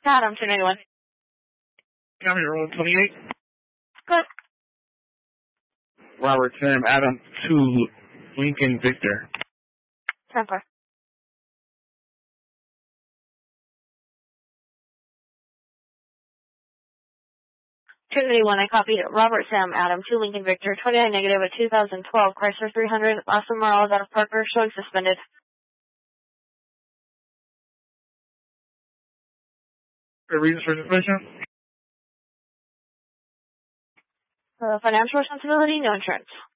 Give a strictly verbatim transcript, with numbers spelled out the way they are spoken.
Adam, two ninety-one. County Road twenty-eight. Good. Robert Sam Adam two Lincoln Victor. ten four. two ninety-one, I copied Robert Sam Adam two Lincoln Victor, twenty-nine negative, a two thousand twelve Chrysler three hundred, Austin Morales out of Parker, showing suspended. The reasons for suspension? Uh, financial responsibility, no insurance.